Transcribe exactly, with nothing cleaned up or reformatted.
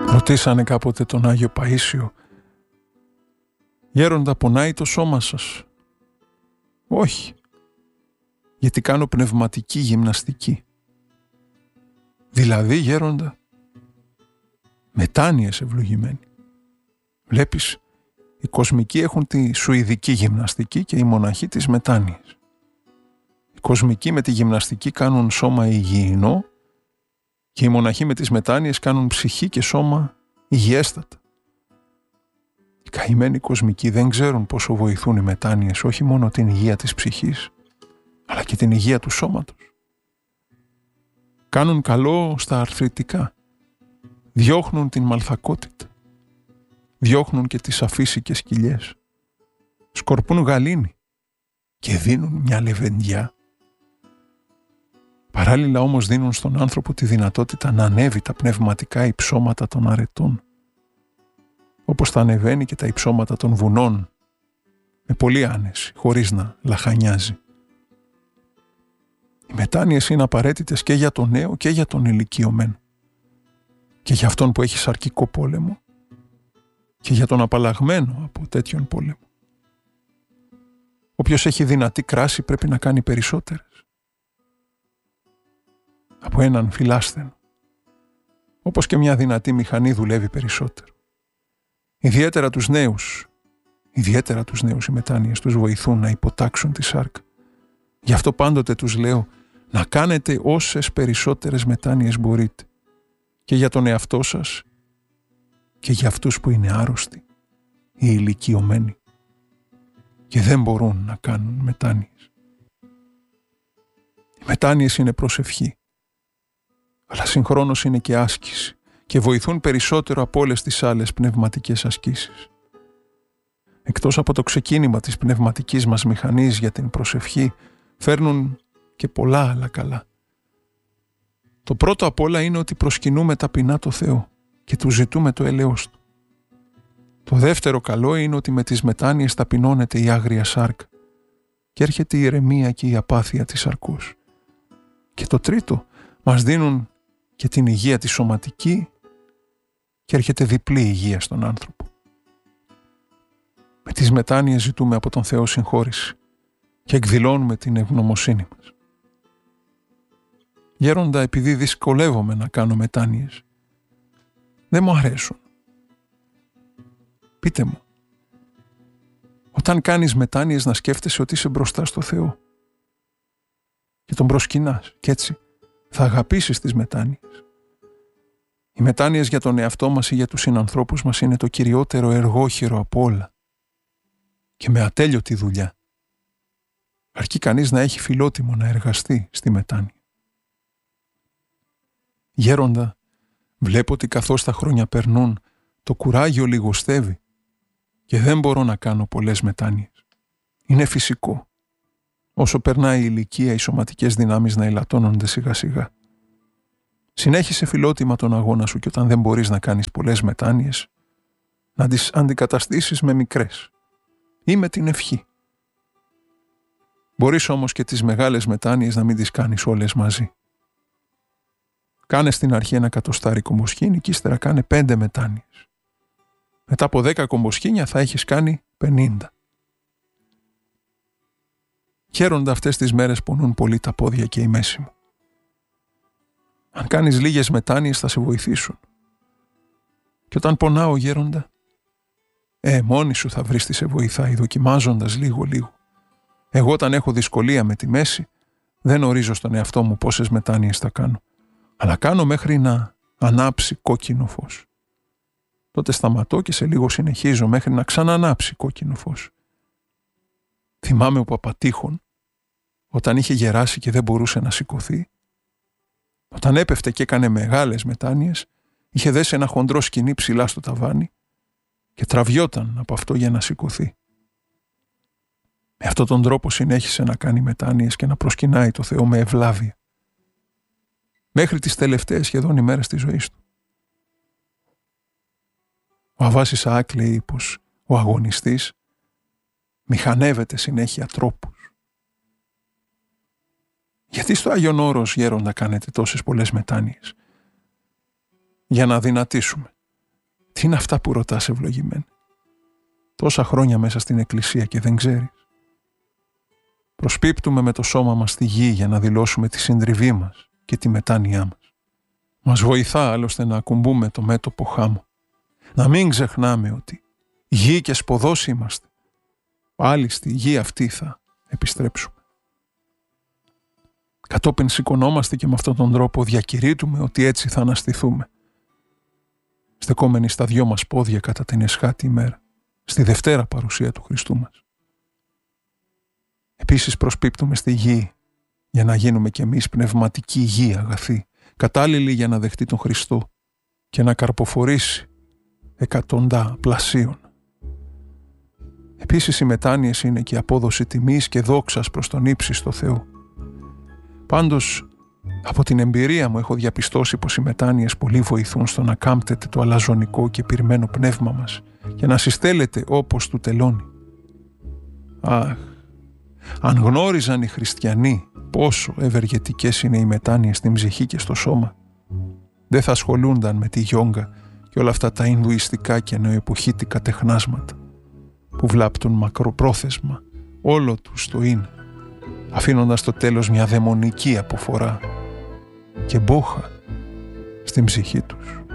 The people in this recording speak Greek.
Ρωτήσανε κάποτε τον Άγιο Παΐσιο, «Γέροντα, πονάει το σώμα σας?» «Όχι, γιατί κάνω πνευματική γυμναστική». «Δηλαδή, γέροντα?» «Μετάνοιες, ευλογημένοι. Βλέπεις, οι κοσμικοί έχουν τη σουηδική γυμναστική και οι μοναχοί τις μετάνοιες. Οι κοσμικοί με τη γυμναστική κάνουν σώμα υγιεινό και οι μοναχοί με τις μετάνοιες κάνουν ψυχή και σώμα υγιέστατα. Οι καημένοι κοσμικοί δεν ξέρουν πόσο βοηθούν οι μετάνοιες όχι μόνο την υγεία της ψυχής, αλλά και την υγεία του σώματος. Κάνουν καλό στα αρθριτικά, διώχνουν την μαλθακότητα, διώχνουν και τις αφύσικες κοιλιές, σκορπούν γαλήνη και δίνουν μια λεβεντιά. Παράλληλα όμως δίνουν στον άνθρωπο τη δυνατότητα να ανέβει τα πνευματικά υψώματα των αρετών, όπως τα ανεβαίνει και τα υψώματα των βουνών, με πολλή άνεση, χωρίς να λαχανιάζει. Οι μετάνοιες είναι απαραίτητες και για τον νέο και για τον ηλικιωμένο, και για αυτόν που έχει σαρκικό πόλεμο και για τον απαλλαγμένο από τέτοιον πόλεμο. Όποιος έχει δυνατή κράση πρέπει να κάνει περισσότερες από έναν φιλάσθενο, όπως και μια δυνατή μηχανή δουλεύει περισσότερο. Ιδιαίτερα τους νέους, ιδιαίτερα τους νέους οι μετάνοιες τους βοηθούν να υποτάξουν τη σάρκα. Γι' αυτό πάντοτε τους λέω να κάνετε όσες περισσότερες μετάνοιες μπορείτε, και για τον εαυτό σας και για αυτούς που είναι άρρωστοι ή ηλικιωμένοι και δεν μπορούν να κάνουν μετάνοιες. Οι μετάνοιες είναι προσευχή, αλλά συγχρόνως είναι και άσκηση και βοηθούν περισσότερο από όλες τις άλλες πνευματικές ασκήσεις. Εκτός από το ξεκίνημα της πνευματικής μας μηχανής για την προσευχή, φέρνουν και πολλά άλλα καλά. Το πρώτο απ' όλα είναι ότι προσκυνούμε ταπεινά το Θεό και του ζητούμε το έλεος Του. Το δεύτερο καλό είναι ότι με τις μετάνοιες ταπεινώνεται η άγρια σάρκα και έρχεται η ηρεμία και η απάθεια της σαρκός. Και το τρίτο, μας δίνουν και την υγεία τη σωματική και έρχεται διπλή υγεία στον άνθρωπο. Με τις μετάνοιες ζητούμε από τον Θεό συγχώρηση και εκδηλώνουμε την ευγνωμοσύνη μας. Γέροντα, επειδή δυσκολεύομαι να κάνω μετάνοιες, δεν μου αρέσουν. Πείτε μου, όταν κάνεις μετάνοιες να σκέφτεσαι ότι είσαι μπροστά στο Θεό και τον προσκυνάς και έτσι θα αγαπήσεις τις μετάνοιες. Οι μετάνοιες για τον εαυτό μας ή για τους συνανθρώπους μας είναι το κυριότερο εργόχειρο από όλα και με ατέλειωτη δουλειά. Αρκεί κανείς να έχει φιλότιμο να εργαστεί στη μετάνοια. Γέροντα, βλέπω ότι καθώς τα χρόνια περνούν, το κουράγιο λιγοστεύει και δεν μπορώ να κάνω πολλές μετάνοιες. Είναι φυσικό. Όσο περνάει η ηλικία, οι σωματικές δυνάμεις να ελαττώνονται σιγά σιγά. Συνέχισε φιλότιμα τον αγώνα σου και όταν δεν μπορείς να κάνεις πολλές μετάνοιες, να τις αντικαταστήσεις με μικρές ή με την ευχή. Μπορείς όμως και τις μεγάλες μετάνοιες να μην τις κάνεις όλες μαζί. Κάνε στην αρχή ένα κατοστάρι κομποσκήνη και ύστερα κάνε πέντε μετάνοιες. Μετά από δέκα κομποσκήνια θα έχεις κάνει πενήντα. Χαίροντα, αυτές τις μέρες πονούν πολύ τα πόδια και η μέση μου. Αν κάνεις λίγες μετάνοιες θα σε βοηθήσουν. Και όταν πονάω, γέροντα, ε, μόνη σου θα βρεις τι σε βοηθάει, δοκιμάζοντας λίγο-λίγο. Εγώ όταν έχω δυσκολία με τη μέση, δεν ορίζω στον εαυτό μου πόσες μετάνοιες θα κάνω, αλλά κάνω μέχρι να ανάψει κόκκινο φως. Τότε σταματώ και σε λίγο συνεχίζω μέχρι να ξανανάψει κόκκινο φως. Θυμάμαι ο Παπατήχων, όταν είχε γεράσει και δεν μπορούσε να σηκωθεί, όταν έπεφτε και έκανε μεγάλες μετάνοιες, είχε δέσει ένα χοντρό σκοινί ψηλά στο ταβάνι και τραβιόταν από αυτό για να σηκωθεί. Με αυτόν τον τρόπο συνέχισε να κάνει μετάνοιες και να προσκυνάει το Θεό με ευλάβεια. Μέχρι τις τελευταίες σχεδόν ημέρες της ζωής του. Ο Αββάς Ισαάκ λέει πως ο αγωνιστής μηχανεύεται συνέχεια τρόπους. Γιατί στο Άγιον Όρος, γέροντα, κάνετε τόσες πολλές μετάνοιες? Για να δυνατήσουμε, Τι είναι αυτά που ρωτάς, ευλογημένη? Τόσα χρόνια μέσα στην εκκλησία και δεν ξέρεις. Προσπίπτουμε με το σώμα μας στη γη για να δηλώσουμε τη συντριβή μας και τη μετάνοιά μας. Μας βοηθά άλλωστε να ακουμπούμε το μέτωπο χάμω. Να μην ξεχνάμε ότι γη και σποδός είμαστε. Πάλι στη γη αυτή θα επιστρέψουμε. Κατόπιν σηκωνόμαστε και με αυτόν τον τρόπο διακηρύττουμε ότι έτσι θα αναστηθούμε. Στεκόμενοι στα δυο μας πόδια κατά την εσχάτη ημέρα, στη Δευτέρα παρουσία του Χριστού μας. Επίσης προσπίπτουμε στη γη για να γίνουμε κι εμείς πνευματική γη αγαθή, κατάλληλοι για να δεχτεί τον Χριστό και να καρποφορήσει εκατοντά πλασίων. Επίσης οι μετάνοιες είναι και απόδοση τιμής και δόξας προς τον ύψιστο Θεό. Πάντως, από την εμπειρία μου έχω διαπιστώσει πως οι μετάνοιες πολύ βοηθούν στο να κάμπτεται το αλαζονικό και πυρμένο πνεύμα μας και να συστέλλεται όπως του τελώνει. Αχ, αν γνώριζαν οι χριστιανοί πόσο ευεργετικές είναι οι μετάνοιες στην ψυχή και στο σώμα, δεν θα ασχολούνταν με τη γιόγκα και όλα αυτά τα ινδουιστικά και νεοεποχήτικα τεχνάσματα που βλάπτουν μακροπρόθεσμα όλο τους το είναι, αφήνοντας στο τέλος μια δαιμονική αποφορά και μπόχα στην ψυχή τους.